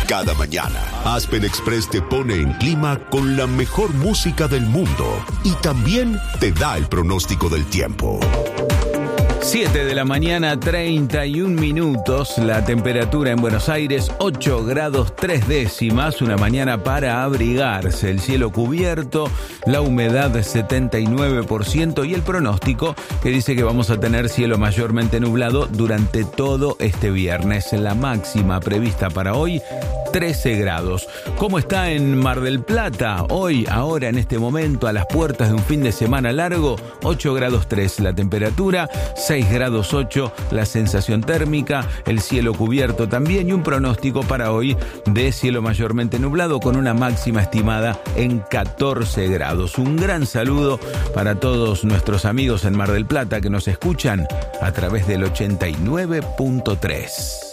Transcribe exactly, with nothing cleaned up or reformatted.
Cada mañana, Aspen Express te pone en clima con la mejor música del mundo y también te da el pronóstico del tiempo. siete de la mañana, treinta y un minutos, la temperatura en Buenos Aires, ocho grados tres décimas, una mañana para abrigarse, el cielo cubierto, la humedad setenta y nueve por ciento y el pronóstico que dice que vamos a tener cielo mayormente nublado durante todo este viernes. La máxima prevista para hoy, trece grados. ¿Cómo está en Mar del Plata? Hoy, ahora, en este momento, a las puertas de un fin de semana largo, ocho grados tres la temperatura, seis grados ocho la sensación térmica, el cielo cubierto también y un pronóstico para hoy de cielo mayormente nublado con una máxima estimada en catorce grados. Un gran saludo para todos nuestros amigos en Mar del Plata que nos escuchan a través del ochenta y nueve punto tres.